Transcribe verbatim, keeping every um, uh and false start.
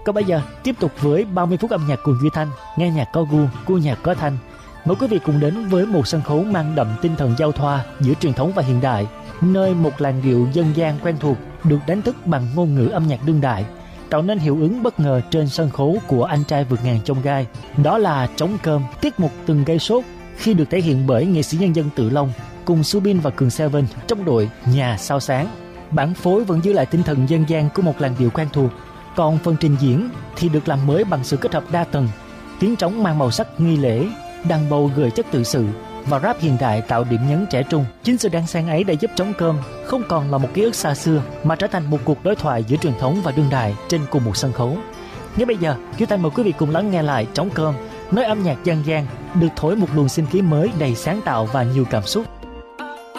Còn bây giờ tiếp tục với ba mươi phút âm nhạc cùng Duy Thanh, nghe nhạc có gu, gu nhạc có thanh. Mời quý vị cùng đến với một sân khấu mang đậm tinh thần giao thoa giữa truyền thống và hiện đại, nơi một làn điệu dân gian quen thuộc được đánh thức bằng ngôn ngữ âm nhạc đương đại, tạo nên hiệu ứng bất ngờ trên sân khấu của Anh Trai Vượt Ngàn Chông Gai. Đó là Trống Cơm, tiết mục từng gây sốt khi được thể hiện bởi nghệ sĩ nhân dân Tự Long cùng Subin và Cường Seven trong đội Nhà Sao Sáng. Bản phối vẫn giữ lại tinh thần dân gian của một làn điệu quen thuộc, còn phần trình diễn thì được làm mới bằng sự kết hợp đa tầng, tiếng trống mang màu sắc nghi lễ, đàn bầu gợi chất tự sự và rap hiện đại tạo điểm nhấn trẻ trung. Chính sự đan xen ấy đã giúp Trống Cơm không còn là một ký ức xa xưa mà trở thành một cuộc đối thoại giữa truyền thống và đương đại trên cùng một sân khấu. Ngay bây giờ, Kiều Thanh mời quý vị cùng lắng nghe lại Trống Cơm, nơi âm nhạc dân gian được thổi một luồng sinh khí mới đầy sáng tạo và nhiều cảm xúc.